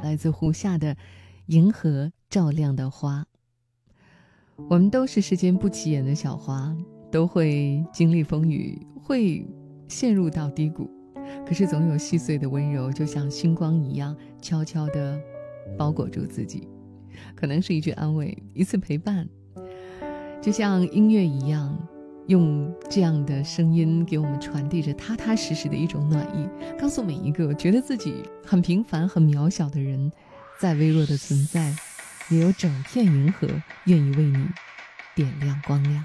来自胡夏的《银河照亮的花》。我们都是世间不起眼的小花，都会经历风雨，会陷入到低谷，可是总有细碎的温柔，就像星光一样，悄悄地包裹住自己。可能是一句安慰，一次陪伴，就像音乐一样，用这样的声音给我们传递着踏踏实实的一种暖意，告诉每一个觉得自己很平凡很渺小的人，再微弱的存在也有整片银河愿意为你点亮光亮。